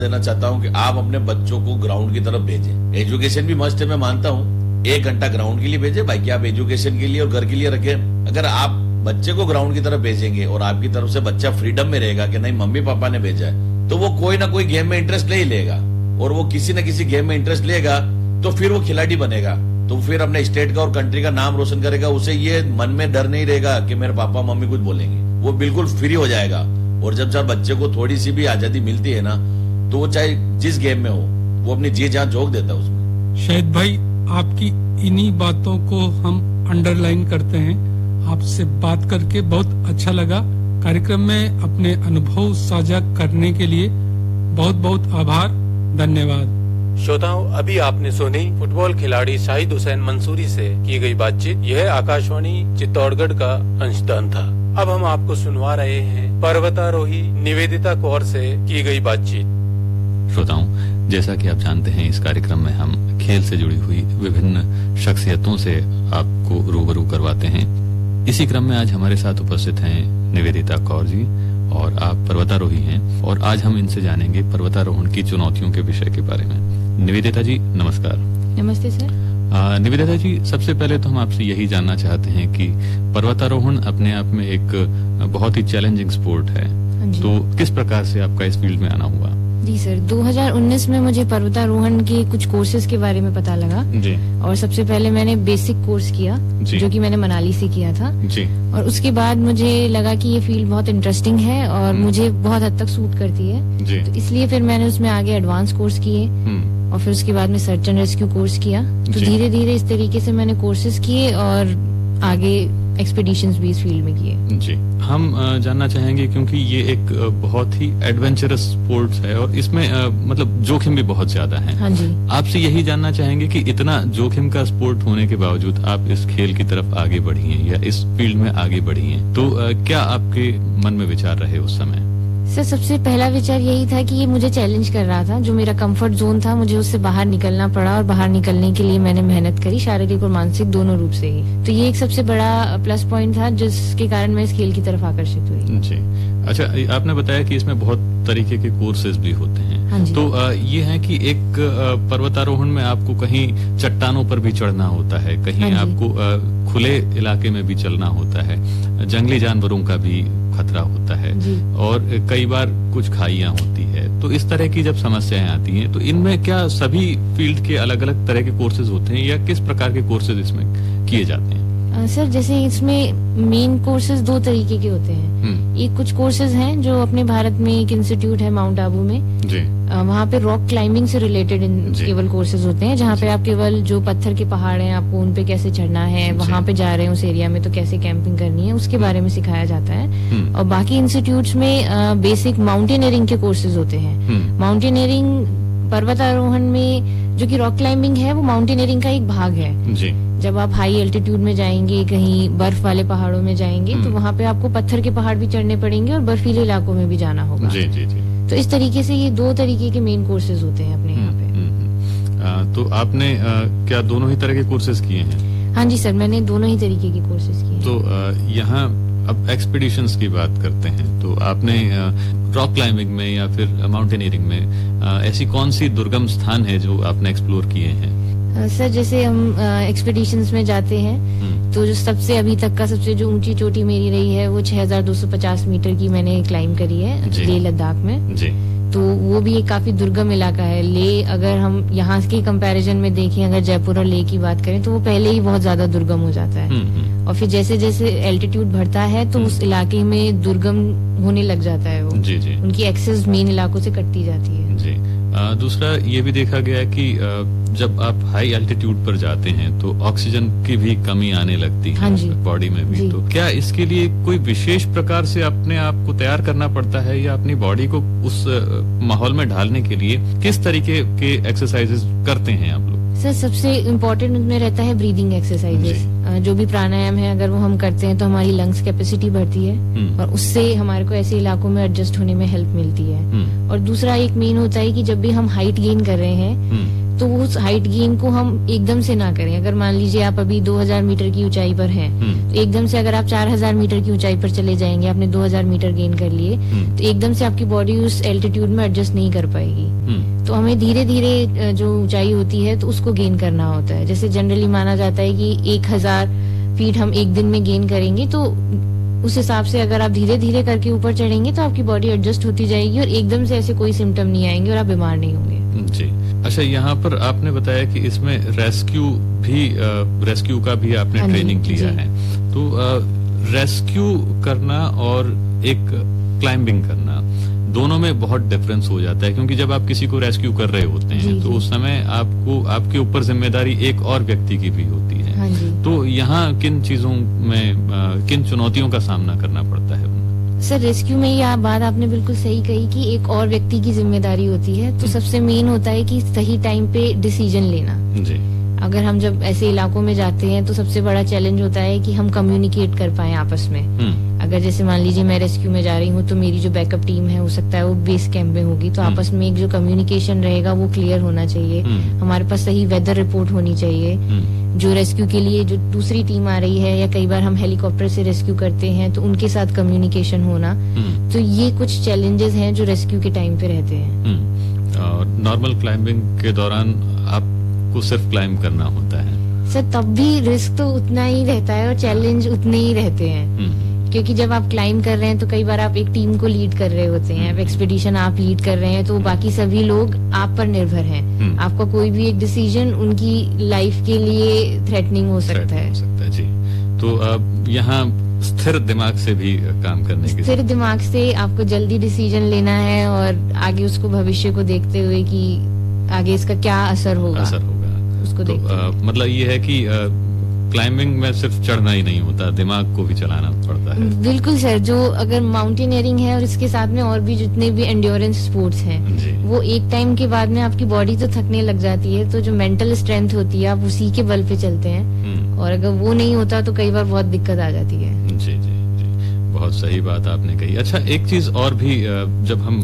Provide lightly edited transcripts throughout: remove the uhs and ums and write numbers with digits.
देना चाहता हूं कि आप अपने बच्चों को ग्राउंड की तरफ भेजें। एजुकेशन भी मस्ट है, मैं मानता हूं, 1 घंटा ग्राउंड के लिए भेजें, बाकी आप एजुकेशन के लिए और घर के लिए रखें। अगर आप बच्चे को ग्राउंड की तरफ भेजेंगे और आपकी तरफ से बच्चा फ्रीडम में रहेगा कि नहीं मम्मी पापा ने भेजा है, तो वो कोई ना कोई गेम में इंटरेस्ट ले ही लेगा, और वो किसी न किसी गेम में इंटरेस्ट लेगा तो फिर वो खिलाड़ी बनेगा, तो फिर अपने स्टेट का और कंट्री का नाम रोशन करेगा। उसे ये मन में डर नहीं रहेगा कि मेरे पापा मम्मी कुछ बोलेंगे, वो बिल्कुल फ्री हो जाएगा। और जब बच्चे को थोड़ी सी भी आजादी मिलती है ना, तो वो चाहे जिस गेम में हो वो अपनी जी जान झोंक देता है उसमें। शाहिद भाई, आपकी इन्हीं बातों को हम अंडरलाइन करते हैं। आपसे बात करके बहुत अच्छा लगा। कार्यक्रम में अपने अनुभव साझा करने के लिए बहुत बहुत आभार, धन्यवाद। श्रोताओं, अभी आपने सुनी फुटबॉल खिलाड़ी शाहिद हुसैन मंसूरी से की गई बातचीत। यह आकाशवाणी चित्तौड़गढ़ का अंशदान था। अब हम आपको सुनवा रहे हैं पर्वतारोही निवेदिता कौर से की गई बातचीत। श्रोताओं, जैसा कि आप जानते हैं, इस कार्यक्रम में हम खेल से जुड़ी हुई विभिन्न शख्सियतों से आपको रूबरू करवाते हैं। इसी क्रम में आज हमारे साथ उपस्थित हैं निवेदिता कौर जी, और आप पर्वतारोही हैं, और आज हम इनसे जानेंगे पर्वतारोहण की चुनौतियों के विषय के बारे में। निवेदिता जी, नमस्कार। नमस्ते सर। निवेदिता जी, सबसे पहले तो हम आपसे यही जानना चाहते हैं कि पर्वतारोहण अपने आप में एक बहुत ही चैलेंजिंग स्पोर्ट है, तो किस प्रकार से आपका इस फील्ड में आना हुआ? जी सर, 2019 में मुझे पर्वतारोहण के कुछ कोर्सेज के बारे में पता लगा जी। और सबसे पहले मैंने बेसिक कोर्स किया जो कि मैंने मनाली से किया था जी। और उसके बाद मुझे लगा कि ये फील्ड बहुत इंटरेस्टिंग है और मुझे बहुत हद तक सूट करती है जी। तो इसलिए फिर मैंने उसमें आगे एडवांस कोर्स किए और फिर उसके बाद में सर्च एंड रेस्क्यू कोर्स किया। तो धीरे धीरे इस तरीके से मैंने कोर्सेज किए और आगे एक्सपीडिशंस भी इस फील्ड में किए। जी, हम जानना चाहेंगे क्योंकि ये एक बहुत ही एडवेंचरस स्पोर्ट्स है और इसमें मतलब जोखिम भी बहुत ज्यादा है। हाँ जी। आपसे यही जानना चाहेंगे कि इतना जोखिम का स्पोर्ट होने के बावजूद आप इस खेल की तरफ आगे बढ़ी हैं या इस फील्ड में आगे बढ़ी हैं, तो क्या आपके मन में विचार रहे उस समय? सर, सबसे पहला विचार यही था कि ये मुझे चैलेंज कर रहा था। जो मेरा कंफर्ट जोन था, मुझे उससे बाहर निकलना पड़ा और बाहर निकलने के लिए मैंने मेहनत करी, शारीरिक और मानसिक दोनों रूप से ही। तो ये एक सबसे बड़ा प्लस पॉइंट था जिसके कारण मैं इस खेल की तरफ आकर्षित हुई। जी। अच्छा, आपने बताया कि इसमें बहुत तरीके के कोर्सेज भी होते हैं। हाँ जी। तो ये है कि एक पर्वतारोहण में आपको कहीं चट्टानों पर भी चढ़ना होता है, कहीं हाँ आपको खुले इलाके में भी चलना होता है, जंगली जानवरों का भी खतरा होता है और कई बार कुछ खाइयां होती है। तो इस तरह की जब समस्याएं आती हैं, तो इनमें क्या सभी फील्ड के अलग अलग तरह के कोर्सेज होते हैं या किस प्रकार के कोर्सेज इसमें किए जाते हैं? सर, जैसे इसमें मेन कोर्सेज 2 तरीके के होते हैं। एक कुछ कोर्सेज हैं जो अपने भारत में एक इंस्टीट्यूट है माउंट आबू में जी। वहाँ पे रॉक क्लाइंबिंग से रिलेटेड केवल कोर्सेज होते हैं, जहाँ पे आप केवल जो पत्थर के पहाड़ हैं आपको उन पे कैसे चढ़ना है, वहाँ पे जा रहे हैं उस एरिया में तो कैसे कैंपिंग करनी है, उसके बारे में सिखाया जाता है। और बाकी इंस्टीट्यूट्स में बेसिक माउंटेनियरिंग के कोर्सेज होते हैं। माउंटेनियरिंग पर्वतारोहण में जो कि रॉक क्लाइंबिंग है वो माउंटेनियरिंग का एक भाग है जी। जब आप हाई एल्टीट्यूड में जाएंगे, कहीं बर्फ वाले पहाड़ों में जाएंगे तो वहाँ पे आपको पत्थर के पहाड़ भी चढ़ने पड़ेंगे और बर्फीले इलाकों में भी जाना होगा। जी जी जी। तो इस तरीके से ये 2 तरीके के मेन कोर्सेज होते हैं अपने यहाँ पे। तो आपने क्या दोनों ही तरह के कोर्सेज किए हैं? हाँ जी सर, मैंने दोनों ही तरीके के कोर्सेज किए। तो यहाँ अब एक्सपीडिशंस की बात करते हैं, तो आपने रॉक क्लाइंबिंग में या फिर माउंटेनियरिंग में ऐसी कौन सी दुर्गम स्थान है जो आपने एक्सप्लोर किए हैं? सर, जैसे हम एक्सपीडिशंस में जाते हैं तो जो सबसे अभी तक का सबसे जो ऊंची चोटी मेरी रही है वो 6250 मीटर की मैंने क्लाइंब करी है लेह लद्दाख में जी। तो वो भी एक काफी दुर्गम इलाका है। लेह अगर हम यहाँ के कंपैरिजन में देखें, अगर जयपुर और लेह की बात करें तो वो पहले ही बहुत ज्यादा दुर्गम हो जाता है और फिर जैसे जैसे एल्टीट्यूड बढ़ता है तो उस इलाके में दुर्गम होने लग जाता है वो जी जी। उनकी एक्सेस मेन इलाकों से कटती जाती है जी। दूसरा ये भी देखा गया कि जब आप हाई एल्टीट्यूड पर जाते हैं तो ऑक्सीजन की भी कमी आने लगती है बॉडी में भी। तो क्या इसके लिए कोई विशेष प्रकार से अपने आप को तैयार करना पड़ता है या अपनी बॉडी को उस माहौल में ढालने के लिए किस तरीके के एक्सरसाइजेस करते हैं आप लोग? सर, सबसे इम्पोर्टेंट उसमें रहता है ब्रीदिंग एक्सरसाइजेस। जो भी प्राणायाम है अगर वो हम करते हैं तो हमारी लंग्स कैपेसिटी बढ़ती है और उससे हमारे को ऐसे इलाकों में एडजस्ट होने में हेल्प मिलती है। और दूसरा एक मेन होता है कि जब भी हम हाइट गेन कर रहे हैं तो उस हाइट गेन को हम एकदम से ना करें। अगर मान लीजिए आप अभी 2000 मीटर की ऊंचाई पर हैं, तो एकदम से अगर आप 4000 मीटर की ऊंचाई पर चले जाएंगे, आपने 2000 मीटर गेन कर लिए, तो एकदम से आपकी बॉडी उस एल्टीट्यूड में एडजस्ट नहीं कर पाएगी। तो हमें धीरे धीरे जो ऊंचाई होती है तो उसको गेन करना होता है। जैसे जनरली माना जाता है कि 1000 फीट हम एक दिन में गेन करेंगे, तो उस हिसाब से अगर आप धीरे धीरे करके ऊपर चढ़ेंगे तो आपकी बॉडी एडजस्ट होती जाएगी और एकदम से ऐसे कोई सिम्टम नहीं आएंगे और आप बीमार नहीं होंगे। जी, अच्छा, यहाँ पर आपने बताया कि इसमें रेस्क्यू का भी आपने ट्रेनिंग लिया है, तो रेस्क्यू करना और एक क्लाइंबिंग करना दोनों में बहुत डिफरेंस हो जाता है, क्योंकि जब आप किसी को रेस्क्यू कर रहे होते हैं तो उस समय आपके ऊपर जिम्मेदारी एक और व्यक्ति की भी होती है। तो यहाँ किन चीजों में किन चुनौतियों का सामना करना पड़ता है? सर, रेस्क्यू में ये बात आपने बिल्कुल सही कही कि एक और व्यक्ति की जिम्मेदारी होती है। तो सबसे मेन होता है कि सही टाइम पे डिसीजन लेना। जी। अगर हम जब ऐसे इलाकों में जाते हैं तो सबसे बड़ा चैलेंज होता है कि हम कम्युनिकेट कर पाए आपस में। अगर जैसे मान लीजिए मैं रेस्क्यू में जा रही हूँ तो मेरी जो बैकअप टीम है हो सकता है वो बेस कैंप में होगी, तो आपस में एक जो कम्युनिकेशन रहेगा वो क्लियर होना चाहिए। हमारे पास सही वेदर रिपोर्ट होनी चाहिए। जो रेस्क्यू के लिए जो दूसरी टीम आ रही है, या कई बार हम हेलीकॉप्टर से रेस्क्यू करते हैं तो उनके साथ कम्युनिकेशन होना। तो ये कुछ चैलेंजेस हैं जो रेस्क्यू के टाइम पे रहते हैं। नॉर्मल क्लाइंबिंग के दौरान आपको सिर्फ क्लाइंब करना होता है सर, तब भी रिस्क तो उतना ही रहता है और चैलेंज उतने ही रहते हैं। क्योंकि जब आप क्लाइंब कर रहे हैं तो कई बार आप एक टीम को लीड कर रहे होते हैं, एक्सपीडिशन आप लीड कर रहे हैं, तो बाकी सभी लोग आप पर निर्भर हैं। आपका कोई भी एक डिसीजन उनकी लाइफ के लिए थ्रेटनिंग हो सकता है। जी, तो अब यहाँ स्थिर दिमाग से भी काम करने की, स्थिर दिमाग से आपको जल्दी डिसीजन लेना है और आगे उसको भविष्य को देखते हुए कि आगे इसका क्या असर होगा उसको देखते। मतलब ये है कि क्लाइंबिंग में सिर्फ चढ़ना ही नहीं होता, दिमाग को भी चलाना पड़ता है। बिल्कुल सर, जो अगर माउंटेनियरिंग है और इसके साथ में और भी जितने भी एंड्योरेंस स्पोर्ट्स हैं, वो एक टाइम के बाद में आपकी बॉडी तो थकने लग जाती है, तो जो मेंटल स्ट्रेंथ होती है आप उसी के बल पे चलते हैं, और अगर वो नहीं होता तो कई बार बहुत दिक्कत आ जाती है। जी जी जी, बहुत सही बात आपने कही। अच्छा, एक चीज और भी जब हम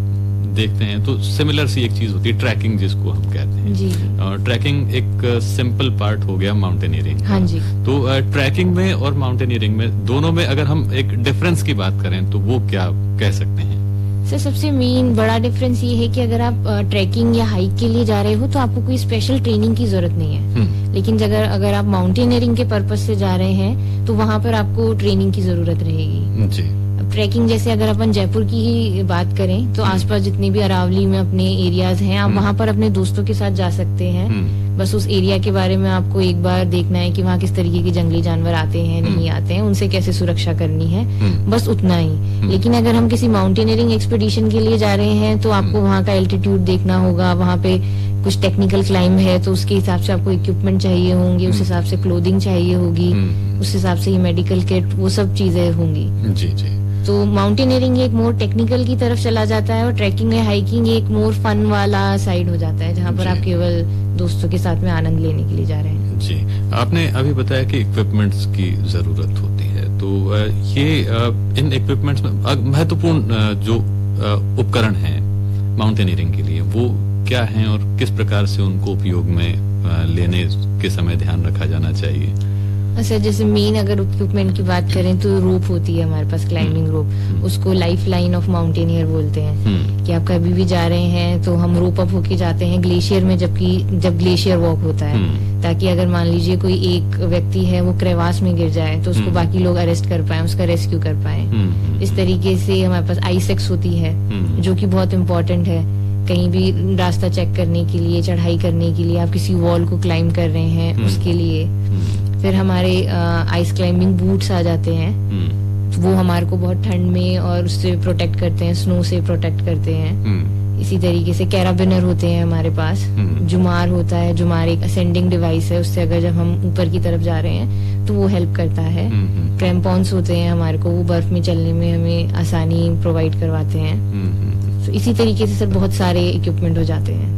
देखते हैं तो सिमिलर सी एक चीज होती है, ट्रैकिंग जिसको हम कहते हैं। जी। ट्रैकिंग एक सिंपल पार्ट हो गया माउंटेनियरिंग। हाँ जी। तो ट्रैकिंग में और माउंटेनियरिंग में दोनों में अगर हम एक डिफरेंस की बात करें तो वो क्या कह सकते हैं? सर, सबसे मेन बड़ा डिफरेंस ये है कि अगर आप ट्रैकिंग या हाइक के लिए जा रहे हो तो आपको कोई स्पेशल ट्रेनिंग की जरूरत नहीं है। लेकिन अगर आप माउंटेनियरिंग के पर्पज से जा रहे हैं तो वहाँ पर आपको ट्रेनिंग की जरूरत रहेगी। जी। ट्रैकिंग जैसे अगर अपन जयपुर की ही बात करें तो आसपास जितने भी अरावली में अपने एरियाज हैं, आप वहाँ पर अपने दोस्तों के साथ जा सकते हैं। बस उस एरिया के बारे में आपको एक बार देखना है कि वहाँ किस तरीके के जंगली जानवर आते हैं, नहीं आते हैं, उनसे कैसे सुरक्षा करनी है, बस उतना ही। लेकिन अगर हम किसी माउंटेनियरिंग एक्सपीडिशन के लिए जा रहे हैं तो आपको वहाँ का एल्टीट्यूड देखना होगा, वहाँ पे कुछ टेक्निकल क्लाइंब है तो उसके हिसाब से आपको इक्विपमेंट चाहिए होंगे, उस हिसाब से क्लोथिंग चाहिए होगी, उस हिसाब से मेडिकल किट, वो सब चीजें होंगी। जी जी। तो माउंटेनियरिंग एक मोर टेक्निकल की तरफ चला जाता है और ट्रैकिंग या हाइकिंग एक मोर फन वाला साइड हो जाता है, जहाँ पर आप केवल दोस्तों के साथ में आनंद लेने के लिए जा रहे हैं। जी, आपने अभी बताया कि इक्विपमेंट्स की जरूरत होती है, तो ये इन इक्विपमेंट्स में महत्वपूर्ण जो उपकरण हैं माउंटेनियरिंग के लिए वो क्या हैं और किस प्रकार से उनको उपयोग में लेने के समय ध्यान रखा जाना चाहिए? अच्छा, जैसे मेन अगर इक्विपमेंट की बात करें तो रोप होती है हमारे पास, क्लाइंबिंग रोप, उसको लाइफ लाइन ऑफ माउंटेनियर बोलते हैं। कि आप कभी भी जा रहे हैं तो हम रोप अप होके जाते हैं ग्लेशियर में, जब ग्लेशियर वॉक होता है, ताकि अगर मान लीजिए कोई एक व्यक्ति है वो क्रेवास में गिर जाए तो उसको बाकी लोग अरेस्ट कर पाए, उसका रेस्क्यू कर पाए। इस तरीके से हमारे पास आईसेक्स होती है जो कि बहुत इम्पोर्टेंट है कहीं भी रास्ता चेक करने के लिए, चढ़ाई करने के लिए, आप किसी वॉल को क्लाइंब कर रहे हैं उसके लिए। फिर हमारे आइस क्लाइंबिंग बूट्स आ जाते हैं, तो वो हमारे को बहुत ठंड में और उससे प्रोटेक्ट करते हैं, स्नो से प्रोटेक्ट करते हैं। इसी तरीके से कैराबिनर होते हैं हमारे पास, जुमार होता है, जुमार एक असेंडिंग डिवाइस है, उससे अगर जब हम ऊपर की तरफ जा रहे हैं तो वो हेल्प करता है। क्रैम्पॉन्स होते हैं हमारे को, वो बर्फ में चलने में हमें आसानी प्रोवाइड करवाते हैं। तो इसी तरीके से सर बहुत सारे इक्विपमेंट हो जाते हैं।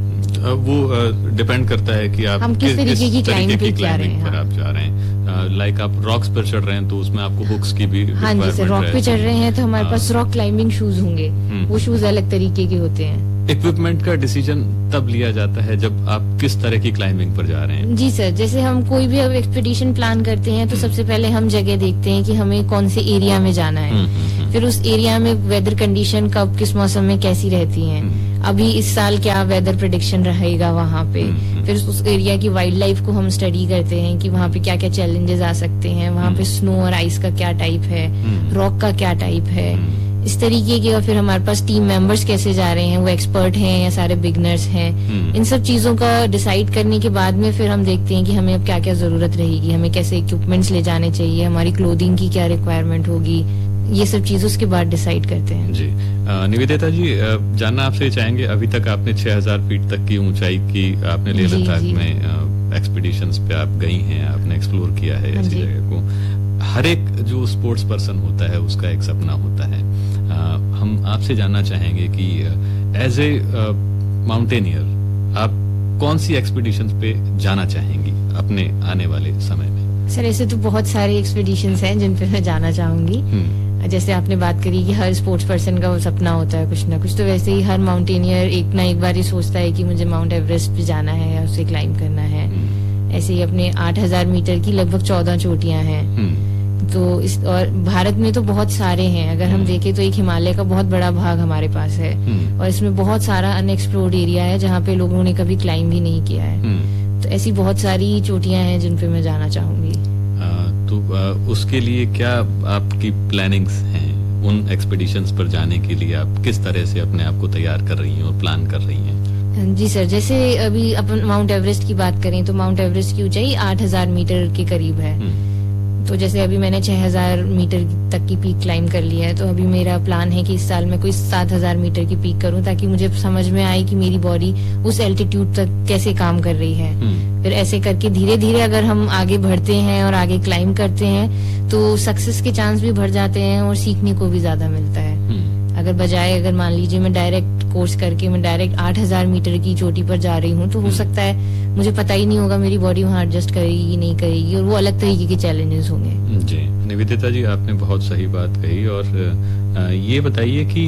वो डिपेंड करता है कि आप हम किस तरीके की क्लाइंबिंग पर आप जा रहे हैं। लाइक आप रॉक्स पर चढ़ रहे हैं तो उसमें आपको हुक्स की भी हाँ जी सर, रॉक पे चढ़ रहे हैं तो हमारे पास रॉक क्लाइंबिंग शूज होंगे, वो शूज अलग तरीके के होते हैं। इक्विपमेंट का डिसीजन तब लिया जाता है जब आप किस तरह की क्लाइंबिंग पर जा रहे हैं? जी सर, जैसे हम कोई भी अब एक्सपीडिशन प्लान करते हैं तो सबसे पहले हम जगह देखते हैं कि हमें कौन से एरिया में जाना है, फिर उस एरिया में वेदर कंडीशन कब किस मौसम में कैसी रहती है, अभी इस साल क्या वेदर प्रेडिक्शन रहेगा वहाँ पे, फिर उस एरिया की वाइल्ड लाइफ को हम स्टडी करते हैं कि वहाँ पे क्या क्या चैलेंजेस आ सकते हैं, वहाँ पे स्नो और आइस का क्या टाइप है, रॉक का क्या टाइप है, इस तरीके के। और फिर हमारे पास टीम मेंबर्स कैसे जा रहे हैं, वो एक्सपर्ट हैं या सारे बिगनर्स हैं, इन सब चीजों का डिसाइड करने के बाद में फिर हम देखते हैं कि हमें अब क्या क्या जरूरत रहेगी, हमें कैसे इक्विपमेंट्स ले जाने चाहिए, हमारी क्लोथिंग की क्या रिक्वायरमेंट होगी, ये सब चीजों उसके बाद डिसाइड करते हैं। जी निवेदिता जी, जानना आपसे चाहेंगे, अभी तक आपने 6000 फीट तक की ऊंचाई की आपने लेह लद्दाख में एक्सपीडिशंस पे आप गई हैं, आपने एक्सप्लोर किया है ऐसी जगह को। हर एक जो स्पोर्ट्स पर्सन होता है उसका एक सपना होता है। हम आपसे जानना चाहेंगे कि एज ए माउंटेनियर आप कौन सी एक्सपीडिशंस पे जाना चाहेंगी अपने आने वाले समय में? सर ऐसे तो बहुत सारी एक्सपीडिशंस हैं जिन पे मैं जाना चाहूंगी। जैसे आपने बात करी कि हर स्पोर्ट्स पर्सन का वो सपना होता है कुछ ना कुछ, तो वैसे ही हर माउंटेनियर एक ना एक बार ही सोचता है कि मुझे माउंट एवरेस्ट पे जाना है या उसे क्लाइंब करना है। ऐसे ही अपने 8000 मीटर की लगभग 14 चोटियां हैं, तो इस और भारत में तो बहुत सारे हैं। अगर हम देखें तो एक हिमालय का बहुत बड़ा भाग हमारे पास है और इसमें बहुत सारा अनएक्सप्लोर्ड एरिया है जहाँ पे लोगों ने कभी क्लाइंब ही नहीं किया है। तो ऐसी बहुत सारी चोटियां हैं जिन पे मैं जाना चाहूंगी। तो उसके लिए क्या आपकी प्लानिंग्स हैं? उन एक्सपीडिशंस पर जाने के लिए आप किस तरह से अपने आप को तैयार कर रही हैं और प्लान कर रही हैं? जी सर, जैसे अभी अपन माउंट एवरेस्ट की बात करें तो माउंट एवरेस्ट की ऊंचाई 8000 मीटर के करीब है। तो जैसे अभी मैंने 6000 मीटर तक की पीक क्लाइंब कर लिया है, तो अभी मेरा प्लान है कि इस साल मैं कोई 7000 मीटर की पीक करूं ताकि मुझे समझ में आए कि मेरी बॉडी उस एल्टीट्यूड तक कैसे काम कर रही है। फिर ऐसे करके धीरे धीरे अगर हम आगे बढ़ते हैं और आगे क्लाइंब करते हैं तो सक्सेस के चांस भी बढ़ जाते हैं और सीखने को भी ज्यादा मिलता है। अगर मान लीजिए मैं डायरेक्ट कोर्स करके मैं डायरेक्ट 8000 मीटर की चोटी पर जा रही हूँ तो हो सकता है मुझे पता ही नहीं होगा मेरी बॉडी वहाँ एडजस्ट करेगी नहीं करेगी और वो अलग तरीके के चैलेंजेस होंगे। जी निवेदिता जी, आपने बहुत सही बात कही। और ये बताइए कि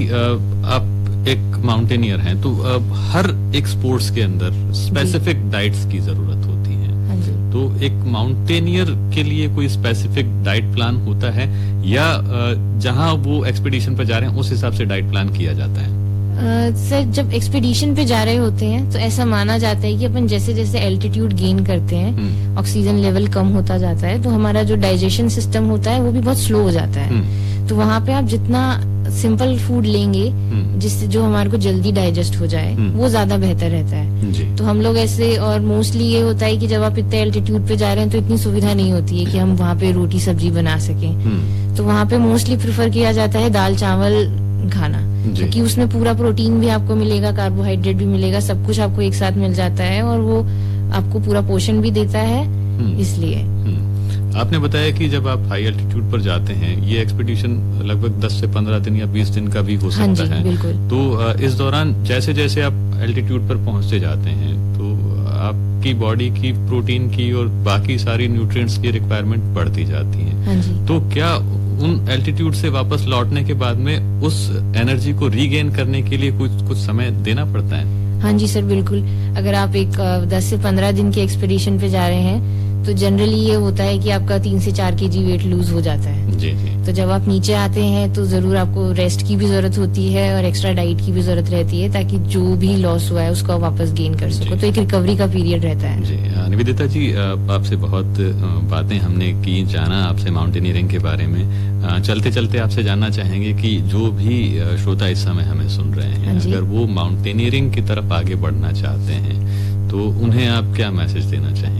आप एक माउंटेनियर हैं तो हर एक स्पोर्ट्स के अंदर स्पेसिफिक डाइट्स की जरूरत होती है। तो एक माउंटेनियर के लिए कोई स्पेसिफिक डाइट प्लान होता है या जहां वो एक्सपीडिशन पर जा रहे हैं उस हिसाब से डाइट प्लान किया जाता है? सर जब एक्सपीडिशन पे जा रहे होते हैं तो ऐसा माना जाता है कि अपन जैसे जैसे एल्टीट्यूड गेन करते हैं ऑक्सीजन लेवल कम होता जाता है तो हमारा जो डाइजेशन सिस्टम होता है वो भी बहुत स्लो हो जाता है। तो वहाँ पे आप जितना सिंपल फूड लेंगे जिससे जो हमारे को जल्दी डाइजेस्ट हो जाए वो ज्यादा बेहतर रहता है। तो हम लोग ऐसे, और मोस्टली ये होता है कि जब आप इतने एल्टीट्यूड पे जा रहे हैं तो इतनी सुविधा नहीं होती है कि हम वहाँ पे रोटी सब्जी बना सकें। तो वहाँ पे मोस्टली प्रेफर किया जाता है दाल चावल खाना, क्योंकि उसमें पूरा प्रोटीन भी आपको मिलेगा, कार्बोहाइड्रेट भी मिलेगा, सब कुछ आपको एक साथ मिल जाता है और वो आपको पूरा पोषण भी देता है। इसलिए आपने बताया कि जब आप हाई एल्टीट्यूड पर जाते हैं ये एक्सपीडिशन लगभग 10 से 15 दिन या 20 दिन का भी हो सकता है। बिल्कुल। तो इस दौरान जैसे जैसे आप एल्टीट्यूड पर पहुंचते जाते हैं तो आपकी बॉडी की प्रोटीन की और बाकी सारी न्यूट्रिएंट्स की रिक्वायरमेंट बढ़ती जाती है। तो क्या उन एल्टीट्यूड से वापस लौटने के बाद में उस एनर्जी को रीगेन करने के लिए कुछ समय देना पड़ता है? हाँ जी सर, बिल्कुल। अगर आप एक 10 से 15 दिन के एक्सपीडिशन पे जा रहे हैं तो जनरली ये होता है कि आपका 3 से 4 kg वेट लूज हो जाता है। जी जी। तो जब आप नीचे आते हैं तो जरूर आपको रेस्ट की भी जरूरत होती है और एक्स्ट्रा डाइट की भी जरूरत रहती है ताकि जो भी लॉस हुआ है उसको आप वापस गेन कर सको। तो एक रिकवरी का पीरियड रहता है। जी निवेदिता जी, आपसे बहुत बातें हमने की, जाना आपसे माउंटेनियरिंग के बारे में। चलते चलते आपसे जानना चाहेंगे कि जो भी श्रोता इस समय हमें सुन रहे हैं अगर वो माउंटेनियरिंग की तरफ आगे बढ़ना चाहते हैं तो उन्हें आप क्या मैसेज देना चाहेंगे?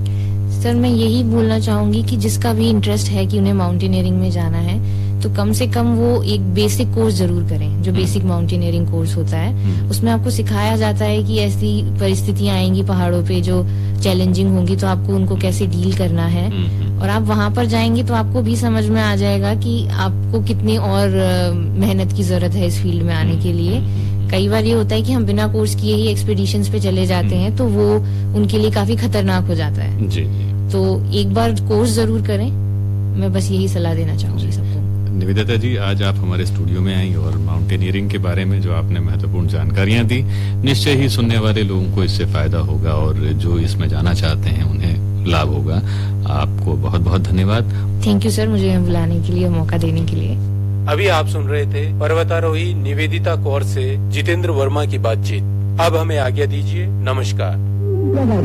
सर मैं यही बोलना चाहूंगी कि जिसका भी इंटरेस्ट है कि उन्हें माउंटेनियरिंग में जाना है तो कम से कम वो एक बेसिक कोर्स जरूर करें। जो बेसिक माउंटेनियरिंग कोर्स होता है उसमें आपको सिखाया जाता है कि ऐसी परिस्थितियां आएंगी पहाड़ों पे जो चैलेंजिंग होंगी तो आपको उनको कैसे डील करना है। और आप वहां पर जाएंगे तो आपको भी समझ में आ जाएगा कि आपको कितनी और मेहनत की जरूरत है इस फील्ड में आने के लिए। कई बार ये होता है कि हम बिना कोर्स किए ही एक्सपीडिशंस पे चले जाते हैं, तो वो उनके लिए काफी खतरनाक हो जाता है। जी। तो एक बार कोर्स जरूर करें, मैं बस यही सलाह देना चाहूंगी सबको। निवेदिता जी, आज आप हमारे स्टूडियो में आई और माउंटेनियरिंग के बारे में जो आपने महत्वपूर्ण जानकारियां दी, निश्चय ही सुनने वाले लोगों को इससे फायदा होगा और जो इसमें जाना चाहते हैं उन्हें लाभ होगा। आपको बहुत बहुत धन्यवाद। थैंक यू सर, मुझे बुलाने के लिए, मौका देने के लिए। अभी आप सुन रहे थे पर्वतारोही निवेदिता कौर से जितेंद्र वर्मा की बातचीत। अब हमें आज्ञा दीजिए, नमस्कार।